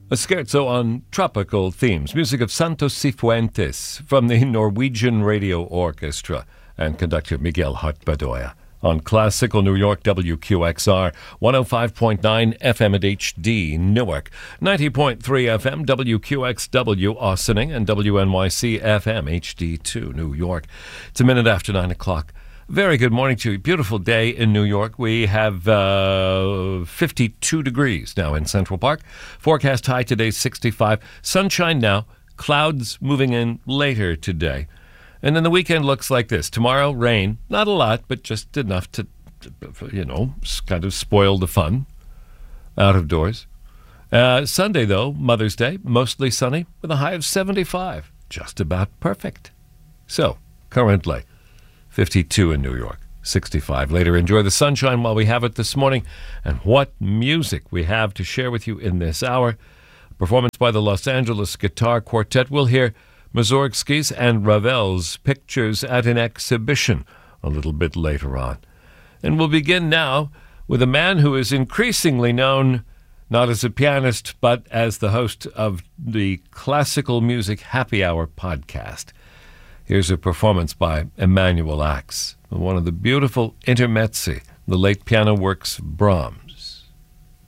A scherzo on tropical themes, music of Santos Cifuentes from the Norwegian Radio Orchestra and conductor Miguel Hartbadoya on Classical New York WQXR 105.9 FM at HD Newark, 90.3 FM WQXW Austining, and WNYC FM HD2 New York. It's a minute after 9 o'clock. Very good morning to you. Beautiful day in New York. We have 52 degrees now in Central Park. Forecast high today, 65. Sunshine now. Clouds moving in later today. And then the weekend looks like this. Tomorrow, rain. Not a lot, but just enough to kind of spoil the fun out of doors. Sunday, though, Mother's Day, mostly sunny with a high of 75. Just about perfect. So, currently, 52 in New York, 65 later. Enjoy the sunshine while we have it this morning. And what music we have to share with you in this hour. Performance by the Los Angeles Guitar Quartet. We'll hear Mussorgsky's and Ravel's Pictures at an Exhibition a little bit later on. And we'll begin now with a man who is increasingly known not as a pianist, but as the host of the Classical Music Happy Hour podcast. Here's a performance by Emanuel Ax, one of the beautiful intermezzi, the late piano works of Brahms.